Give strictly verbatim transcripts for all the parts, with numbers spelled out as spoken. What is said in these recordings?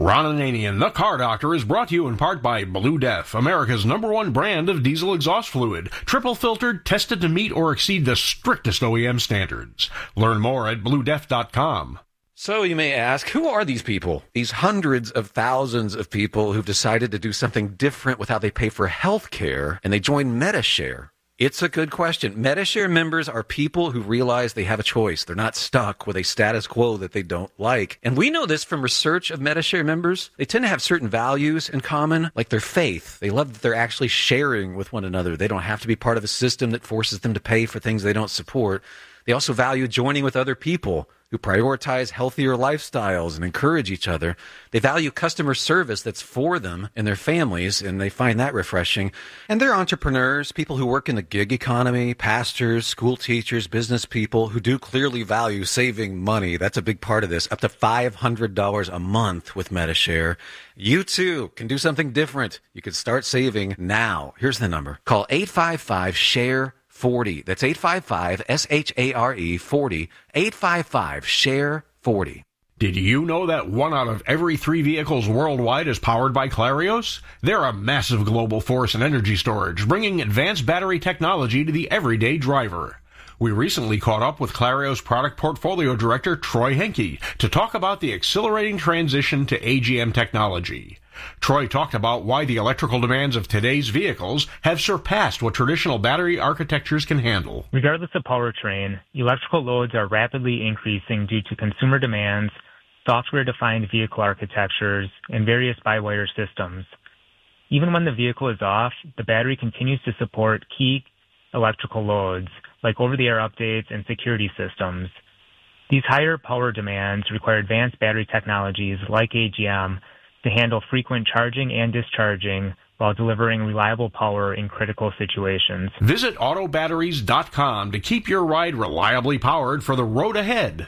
Ron Ananian, the Car Doctor, is brought to you in part by Blue Def, America's number one brand of diesel exhaust fluid. Triple filtered, tested to meet or exceed the strictest O E M standards. Learn more at blue def dot com. So you may ask, who are these people? These hundreds of thousands of people who've decided to do something different with how they pay for health care, and they join Medi-Share. It's a good question. Medi-Share members are people who realize they have a choice. They're not stuck with a status quo that they don't like. And we know this from research of Medi-Share members. They tend to have certain values in common, like their faith. They love that they're actually sharing with one another. They don't have to be part of a system that forces them to pay for things they don't support. They also value joining with other people who prioritize healthier lifestyles and encourage each other. They value customer service that's for them and their families, and they find that refreshing. And they're entrepreneurs, people who work in the gig economy, pastors, school teachers, business people who do clearly value saving money. That's a big part of this, up to five hundred dollars a month with Medi-Share. You, too, can do something different. You can start saving now. Here's the number. Call eight five five, share forty. That's eight five five, S H A R E, forty. eight five five, share forty. Did you know that one out of every three vehicles worldwide is powered by Clarios? They're a massive global force in energy storage, bringing advanced battery technology to the everyday driver. We recently caught up with Clarios Product Portfolio Director Troy Henke to talk about the accelerating transition to A G M technology. Troy talked about why the electrical demands of today's vehicles have surpassed what traditional battery architectures can handle. Regardless of powertrain, electrical loads are rapidly increasing due to consumer demands, software-defined vehicle architectures, and various by-wire systems. Even when the vehicle is off, the battery continues to support key electrical loads, like over-the-air updates and security systems. These higher power demands require advanced battery technologies like A G M to handle frequent charging and discharging while delivering reliable power in critical situations. Visit auto batteries dot com to keep your ride reliably powered for the road ahead.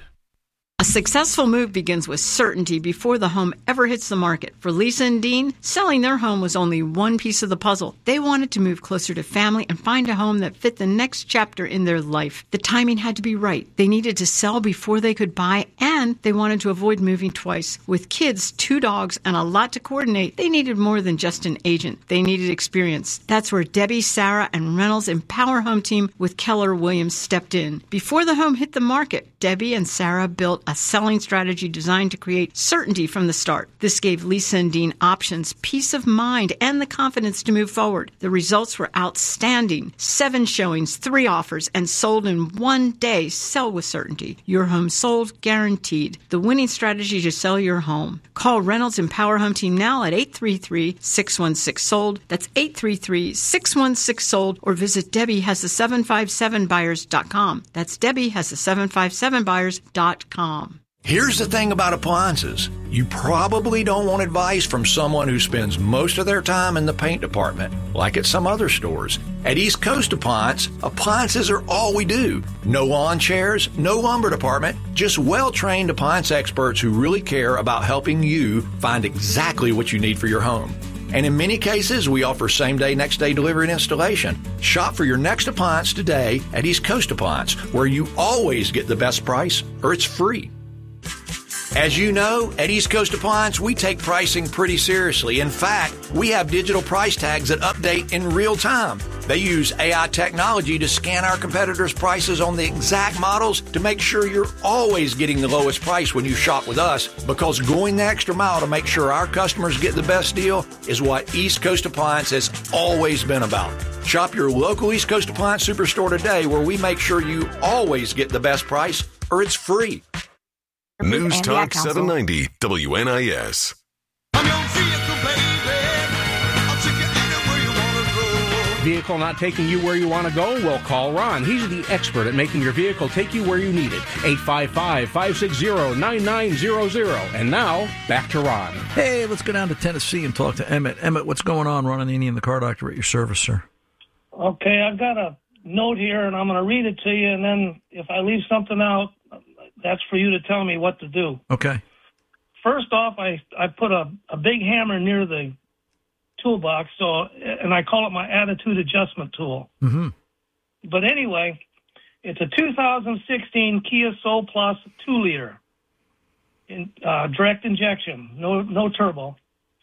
A successful move begins with certainty before the home ever hits the market. For Lisa and Dean, selling their home was only one piece of the puzzle. They wanted to move closer to family and find a home that fit the next chapter in their life. The timing had to be right. They needed to sell before they could buy, and they wanted to avoid moving twice. With kids, two dogs, and a lot to coordinate, they needed more than just an agent. They needed experience. That's where Debbie, Sarah, and Reynolds Empower Home Team with Keller Williams stepped in. Before the home hit the market, Debbie and Sarah built a selling strategy designed to create certainty from the start. This gave Lisa and Dean options, peace of mind, and the confidence to move forward. The results were outstanding. Seven showings, three offers, and sold in one day. Sell with certainty. Your home sold, guaranteed. The winning strategy to sell your home. Call Reynolds Empower Home Team now at eight three three, six one six, sold. That's eight three three, six one six, sold. Or visit Debbie has the seven five seven buyers dot com. That's Debbie has the seven five seven buyers dot com. Here's the thing about appliances. You probably don't want advice from someone who spends most of their time in the paint department, like at some other stores. At East Coast Appliance, appliances are all we do. No lawn chairs, no lumber department, just well-trained appliance experts who really care about helping you find exactly what you need for your home. And in many cases, we offer same-day, next-day delivery and installation. Shop for your next appliance today at East Coast Appliance, where you always get the best price or it's free. As you know, at East Coast Appliance, we take pricing pretty seriously. In fact, we have digital price tags that update in real time. They use A I technology to scan our competitors' prices on the exact models to make sure you're always getting the lowest price when you shop with us, because going the extra mile to make sure our customers get the best deal is what East Coast Appliance has always been about. Shop your local East Coast Appliance Superstore today, where we make sure you always get the best price or it's free. News Talk seven ninety W N I S. Vehicle not taking you where you want to go? Well, call Ron. He's the expert at making your vehicle take you where you need it. eight five five, five six zero, nine nine zero zero. And now, back to Ron. Hey, let's go down to Tennessee and talk to Emmett. Emmett, what's going on? Ron Ananian, the Car Doctor, at your service, sir. Okay, I've got a note here, and I'm going to read it to you, and then if I leave something out, that's for you to tell me what to do. Okay. First off, I, I put a, a big hammer near the toolbox, so and I call it my attitude adjustment tool. Mm-hmm. But anyway, it's a two thousand sixteen Kia Soul Plus two liter. in, uh, direct injection, no no turbo.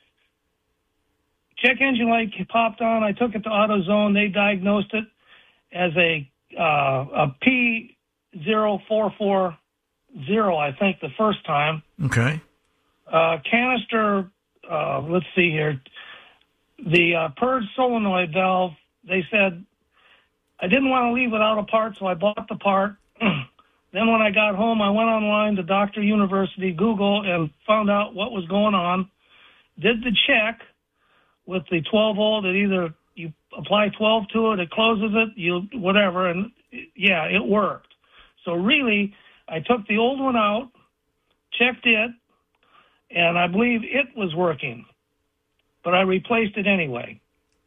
Check engine light popped on. I took it to AutoZone. They diagnosed it as a uh, a P zero four four zero, I think, the first time. Okay. Uh, canister, uh, let's see here. The uh, purge solenoid valve, they said, I didn't want to leave without a part, so I bought the part. Then when I got home, I went online to Doctor University, Google, and found out what was going on. Did the check with the twelve volt. It either you apply twelve to it, it closes it, you whatever, and yeah, it worked. So really, I took the old one out, checked it, and I believe it was working, but I replaced it anyway.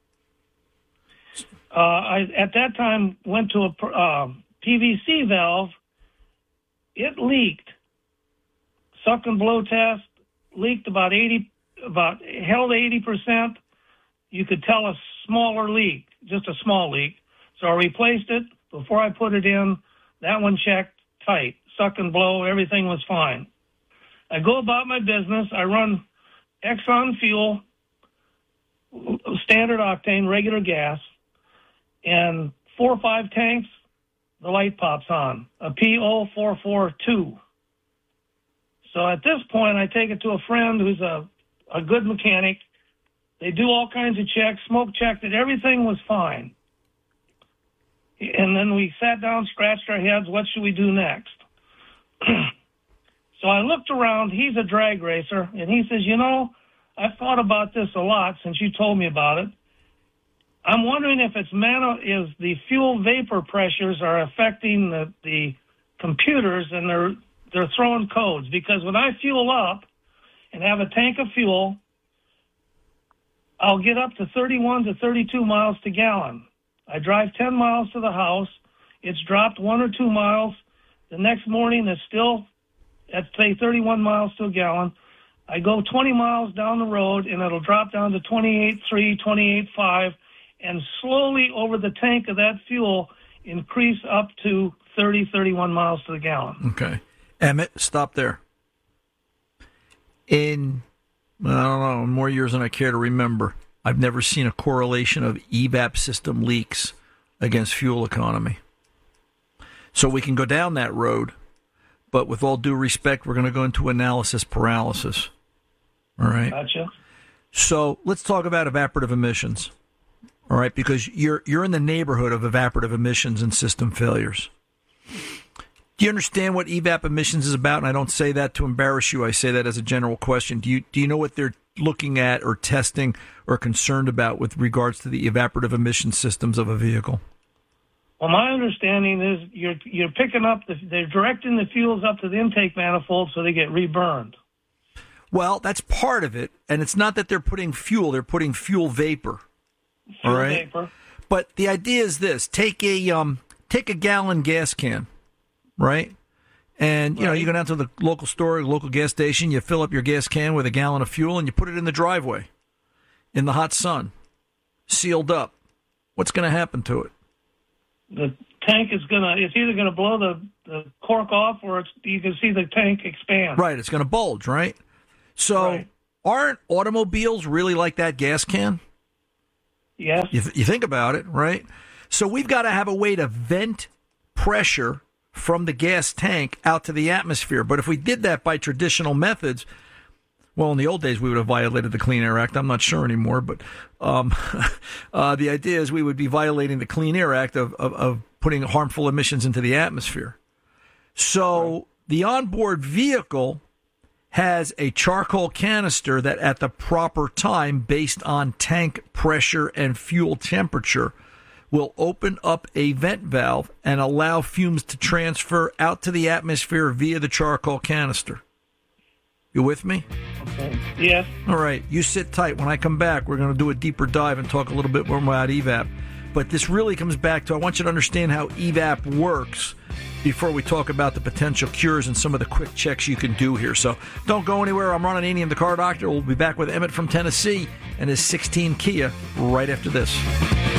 Uh, I at that time went to a uh, P V C valve. It leaked. Suck and blow test leaked about eighty, about held eighty percent. You could tell a smaller leak, just a small leak. So I replaced it before I put it in. That one checked tight. Suck and blow, everything was fine. I go about my business. I run Exxon fuel, standard octane, regular gas, and four or five tanks, the light pops on, a P zero four four two. So at this point, I take it to a friend who's a, a good mechanic. They do all kinds of checks, smoke checked it, everything was fine. And then we sat down, scratched our heads, what should we do next? So I looked around, he's a drag racer, and he says, you know, I've thought about this a lot since you told me about it. I'm wondering if it's mano, is the fuel vapor pressures are affecting the, the computers, and they're they're throwing codes. Because when I fuel up and have a tank of fuel, I'll get up to thirty-one to thirty-two miles to gallon. I drive ten miles to the house. It's dropped one or two miles. The next morning it's still at, say, thirty-one miles to a gallon. I go twenty miles down the road, and it'll drop down to twenty-eight point three, twenty-eight point five, and slowly over the tank of that fuel increase up to thirty, thirty-one miles to the gallon. Okay. Emmett, stop there. In, I don't know, more years than I care to remember, I've never seen a correlation of E V A P system leaks against fuel economy. So we can go down that road, but with all due respect, we're going to go into analysis paralysis. All right? Gotcha. So let's talk about evaporative emissions. All right, because you're you're in the neighborhood of evaporative emissions and system failures. Do you understand what E V A P emissions is about? And I don't say that to embarrass you. I say that as a general question. Do you do you know what they're looking at or testing or concerned about with regards to the evaporative emission systems of a vehicle? Well, my understanding is you're you're picking up the they're directing the fuels up to the intake manifold so they get reburned. Well, that's part of it, and it's not that they're putting fuel; they're putting fuel vapor. Fuel all right, vapor. But the idea is this: take a um, take a gallon gas can, right? And you right. know, you go down to the local store, local gas station, you fill up your gas can with a gallon of fuel, and you put it in the driveway, in the hot sun, sealed up. What's going to happen to it? The tank is going to, it's either going to blow the, the cork off, or it's, you can see the tank expand. Right, it's going to bulge, right? So right. Aren't automobiles really like that gas can? Yes. You, th- you think about it, right? So we've got to have a way to vent pressure from the gas tank out to the atmosphere. But if we did that by traditional methods, well, in the old days, we would have violated the Clean Air Act. I'm not sure anymore, but um, uh, the idea is we would be violating the Clean Air Act of, of, of putting harmful emissions into the atmosphere. So right. the onboard vehicle has a charcoal canister that at the proper time, based on tank pressure and fuel temperature, will open up a vent valve and allow fumes to transfer out to the atmosphere via the charcoal canister. You with me? Okay. Yes. All right. You sit tight. When I come back, we're going to do a deeper dive and talk a little bit more about E V A P. But this really comes back to, I want you to understand how E V A P works before we talk about the potential cures and some of the quick checks you can do here. So don't go anywhere. I'm Ron Ananian, the Car Doctor. We'll be back with Emmett from Tennessee and his sixteen Kia right after this.